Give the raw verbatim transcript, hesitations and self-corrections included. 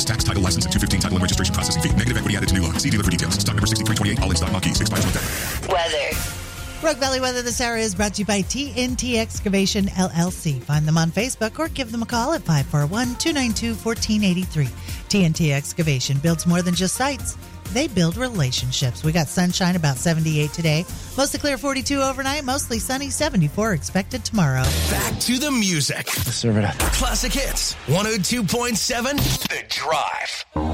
Plus tax, title, license, and two fifteen title and registration processing fee. Negative equity added to new loan. See dealer for details. Stock number sixty-three twenty-eight. All in stock. Marquee. Expires with that. Weather. Rogue Valley Weather this hour is brought to you by T N T Excavation, L L C. Find them on Facebook or give them a call at five four one, two nine two, one four eight three. T N T Excavation builds more than just sites. They build relationships. We got sunshine, about seventy-eight today. Mostly clear, forty-two overnight. Mostly sunny, seventy-four expected tomorrow. Back to the music. Serve it up. Classic Hits, one oh two point seven, The Drive.